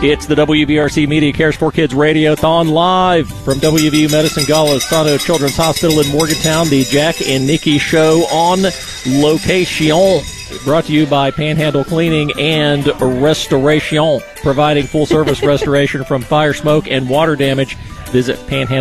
It's the WVRC Media Cares for Kids Radiothon live from WVU Medicine Golisano Children's Hospital in Morgantown. The Jack and Nikki Show on location. Brought to you by Panhandle Cleaning and Restoration, providing full-service restoration from fire, smoke, and water damage. Visit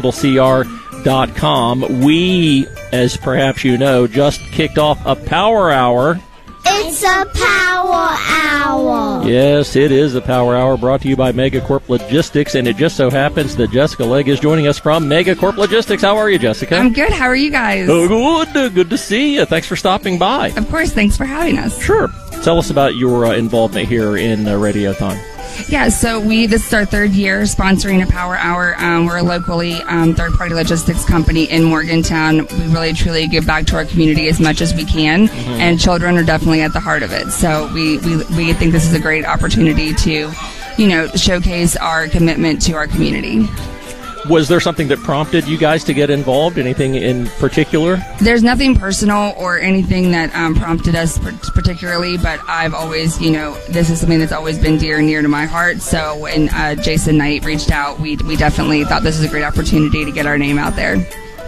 panhandlecr.com. We, as perhaps you know, just kicked off a power hour. It's a power hour. Yes, it is a power hour brought to you by Megacorp Logistics, and it just so happens that Jessica Legg is joining us from Megacorp Logistics. How are you, Jessica? I'm good. How are you guys? Oh, good. Good to see you. Thanks for stopping by. Of course. Thanks for having us. Sure. Tell us about your involvement here in Radiothon. Yeah, so this is our third year sponsoring a power hour. We're a locally third-party logistics company in Morgantown. We really, truly give back to our community as much as we can, and children are definitely at the heart of it. So we think this is a great opportunity to, showcase our commitment to our community. Was there something that prompted you guys to get involved? Anything in particular? There's nothing personal or anything that prompted us particularly, but I've always, this is something that's always been dear and near to my heart. So when Jason Knight reached out, we definitely thought this is a great opportunity to get our name out there.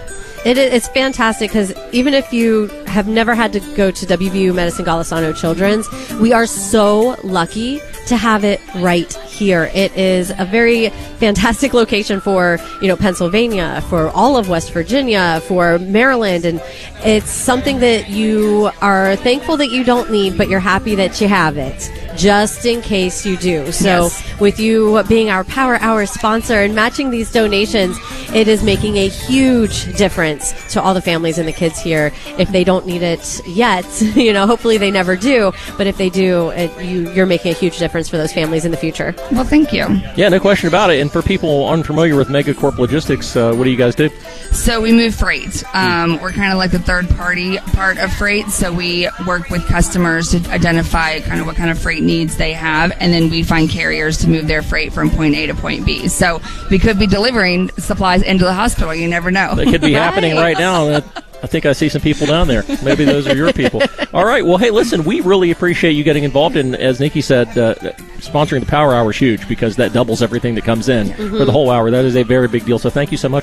It's fantastic because even if you have never had to go to WVU Medicine Golisano Children's, we are so lucky to have it right here. It is a very fantastic location for, Pennsylvania, for all of West Virginia, for Maryland, and it's something that you are thankful that you don't need, but you're happy that you have it, just in case you do. So with you being our Power Hour sponsor and matching these donations, it is making a huge difference to all the families and the kids here. If they don't need it yet, hopefully they never do, but if they do, you're making a huge difference for those families in the future. Well, thank you. Yeah, no question about it. And for people unfamiliar with Megacorp Logistics, what do you guys do? So we move freight. We're kind of like the third-party part of freight, so we work with customers to identify kind of what kind of freight needs they have, and then we find carriers to move their freight from point A to point B. So we could be delivering supplies into the hospital. You never know. That could be happening right now. I think I see some people down there. Maybe those are your people. All right. Well, hey, listen, we really appreciate you getting involved. And as Nikki said, sponsoring the Power Hour is huge because that doubles everything that comes in for the whole hour. That is a very big deal. So thank you so much.